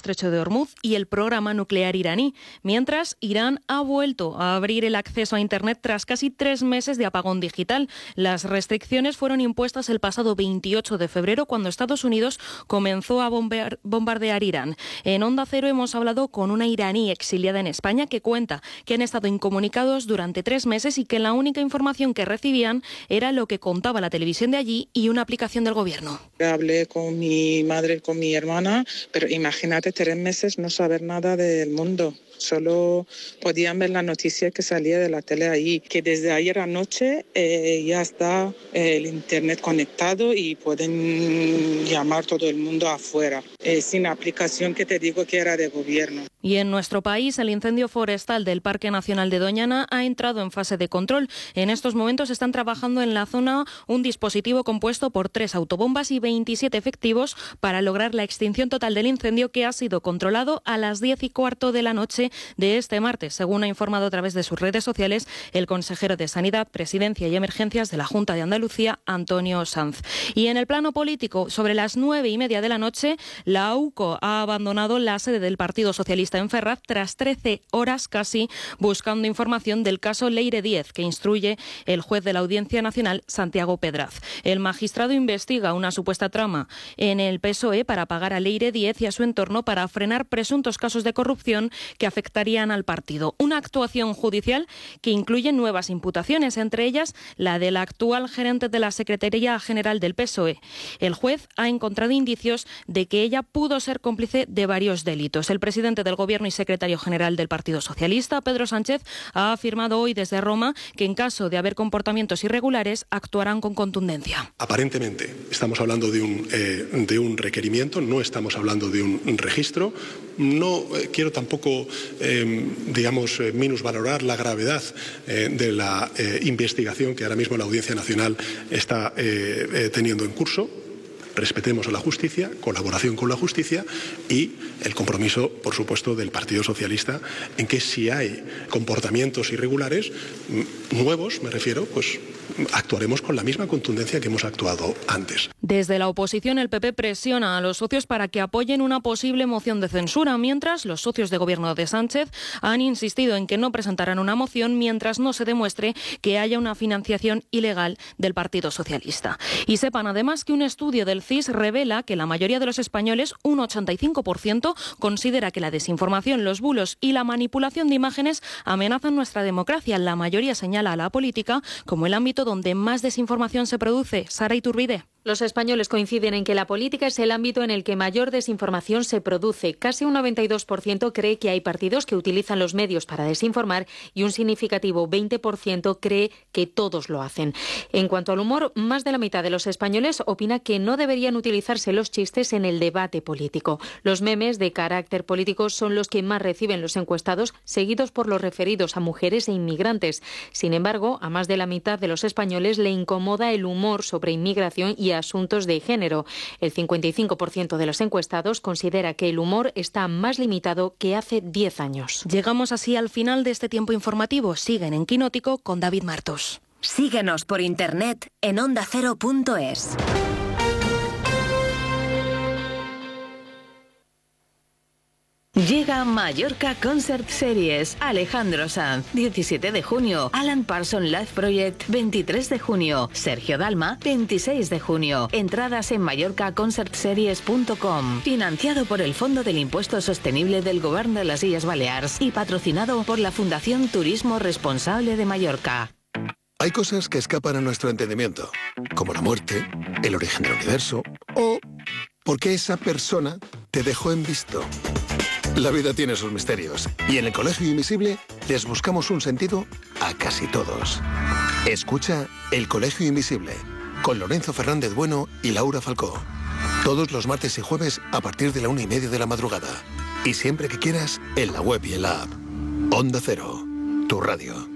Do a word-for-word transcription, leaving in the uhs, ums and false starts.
estrecho de Hormuz y el programa nuclear iraní. Mientras, Irán ha vuelto a abrir el acceso a Internet tras casi tres meses de apagón digital. Las restricciones fueron impuestas el pasado veintiocho de febrero, cuando Estados Unidos comenzó a bombear, bombardear Irán. En Onda Cero hemos hablado con una iraní exiliada en España que cuenta que han estado incomunicados durante tres meses y que la única información que recibían era lo que contaba la televisión de allí y una aplicación del gobierno. Hablé con mi madre, con mi hermana, pero imagínate tres meses no saber nada del mundo. Solo podían ver las noticias que salía de la tele ahí, que desde ayer anoche eh, ya está eh, el internet conectado y pueden llamar todo el mundo afuera, eh, sin aplicación que te digo que era de gobierno. Y en nuestro país, el incendio forestal del Parque Nacional de Doñana ha entrado en fase de control. En estos momentos están trabajando en la zona un dispositivo compuesto por tres autobombas y veintisiete efectivos para lograr la extinción total del incendio, que ha sido controlado a las diez y cuarto de la noche de este martes, según ha informado a través de sus redes sociales el consejero de Sanidad, Presidencia y Emergencias de la Junta de Andalucía, Antonio Sanz. Y en el plano político, sobre las nueve y media de la noche, la U C O ha abandonado la sede del Partido Socialista en Ferraz tras trece horas casi buscando información del caso Leire Díez, que instruye el juez de la Audiencia Nacional, Santiago Pedraz. El magistrado investiga una supuesta trama en el P S O E para pagar a Leire Díez y a su entorno para frenar presuntos casos de corrupción que afectarían al partido. Una actuación judicial que incluye nuevas imputaciones, entre ellas la del actual gerente de la Secretaría General del P S O E. El juez ha encontrado indicios de que ella pudo ser cómplice de varios delitos. El presidente del Gobierno y secretario general del Partido Socialista, Pedro Sánchez, ha afirmado hoy desde Roma que en caso de haber comportamientos irregulares actuarán con contundencia. Aparentemente estamos hablando de un, eh, de un requerimiento, no estamos hablando de un registro. No eh, quiero tampoco, eh, digamos, eh, minusvalorar la gravedad eh, de la eh, investigación que ahora mismo la Audiencia Nacional está eh, eh, teniendo en curso. Respetemos a la justicia, colaboración con la justicia y el compromiso, por supuesto, del Partido Socialista en que si hay comportamientos irregulares, nuevos, me refiero, pues actuaremos con la misma contundencia que hemos actuado antes. Desde la oposición, el P P presiona a los socios para que apoyen una posible moción de censura, mientras los socios de gobierno de Sánchez han insistido en que no presentarán una moción mientras no se demuestre que haya una financiación ilegal del Partido Socialista. Y sepan además que un estudio del C I S revela que la mayoría de los españoles, un ochenta y cinco por ciento, considera que la desinformación, los bulos y la manipulación de imágenes amenazan nuestra democracia. La mayoría señala a la política como el ámbito donde más desinformación se produce. Sara Iturbide. Los españoles coinciden en que la política es el ámbito en el que mayor desinformación se produce. Casi un noventa y dos por ciento cree que hay partidos que utilizan los medios para desinformar y un significativo veinte por ciento cree que todos lo hacen. En cuanto al humor, más de la mitad de los españoles opina que no deberían utilizarse los chistes en el debate político. Los memes de carácter político son los que más reciben los encuestados, seguidos por los referidos a mujeres e inmigrantes. Sin embargo, a más de la mitad de los españoles le incomoda el humor sobre inmigración y asuntos de género. El cincuenta y cinco por ciento de los encuestados considera que el humor está más limitado que hace diez años. Llegamos así al final de este tiempo informativo. Siguen en Quinótico con David Martos. Síguenos por internet en onda cero punto es. Llega Mallorca Concert Series. Alejandro Sanz, diecisiete de junio. Alan Parsons Live Project, veintitrés de junio. Sergio Dalma, veintiséis de junio. Entradas en mallorca concert series punto com. Financiado por el Fondo del Impuesto Sostenible del Gobierno de las Illes Balears y patrocinado por la Fundación Turismo Responsable de Mallorca. Hay cosas que escapan a nuestro entendimiento, como la muerte, el origen del universo o por qué esa persona te dejó en visto. La vida tiene sus misterios y en el Colegio Invisible les buscamos un sentido a casi todos. Escucha El Colegio Invisible con Lorenzo Fernández Bueno y Laura Falcó. Todos los martes y jueves a partir de la una y media de la madrugada. Y siempre que quieras, en la web y en la app. Onda Cero, tu radio.